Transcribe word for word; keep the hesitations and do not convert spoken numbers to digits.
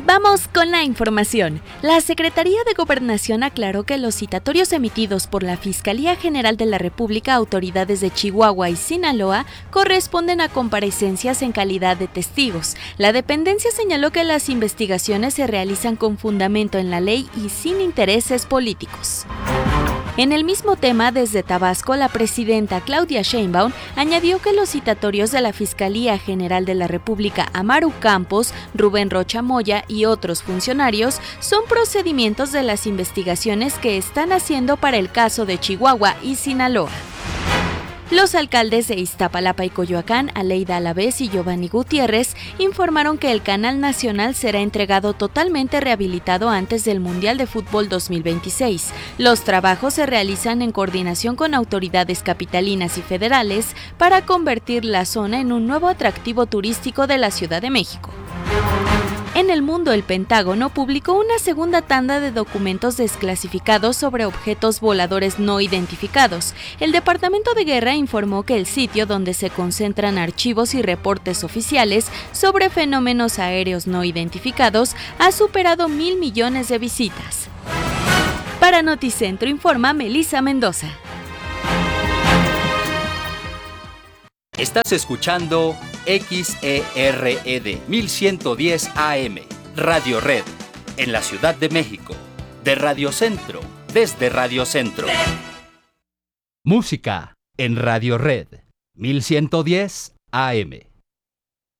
Vamos con la información. La Secretaría de Gobernación aclaró que los citatorios emitidos por la Fiscalía General de la República a autoridades de Chihuahua y Sinaloa corresponden a comparecencias en calidad de testigos. La dependencia señaló que las investigaciones se realizan con fundamento en la ley y sin intereses políticos. En el mismo tema, desde Tabasco, la presidenta Claudia Sheinbaum añadió que los citatorios de la Fiscalía General de la República a Maru Campos, Rubén Rocha Moya y otros funcionarios son procedimientos de las investigaciones que están haciendo para el caso de Chihuahua y Sinaloa. Los alcaldes de Iztapalapa y Coyoacán, Aleida Alavés y Giovanni Gutiérrez, informaron que el Canal Nacional será entregado totalmente rehabilitado antes del Mundial de Fútbol dos mil veintiséis. Los trabajos se realizan en coordinación con autoridades capitalinas y federales para convertir la zona en un nuevo atractivo turístico de la Ciudad de México. En el mundo, el Pentágono publicó una segunda tanda de documentos desclasificados sobre objetos voladores no identificados. El Departamento de Guerra informó que el sitio donde se concentran archivos y reportes oficiales sobre fenómenos aéreos no identificados ha superado mil millones de visitas. Para Noticentro informa Melissa Mendoza. Estás escuchando X E R E D mil ciento diez A M, Radio Red, en la Ciudad de México, de Radio Centro, desde Radio Centro. Música en Radio Red, mil ciento diez A M.